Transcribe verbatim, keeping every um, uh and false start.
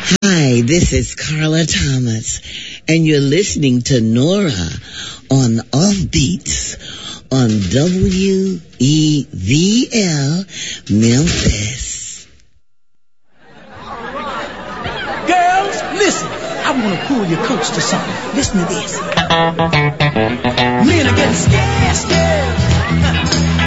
Hi, this is Carla Thomas, and you're listening to Nora on Offbeats on W E V L Memphis. Girls, listen. I want to pull your coats to something. Listen to this. Men are getting scared, scared.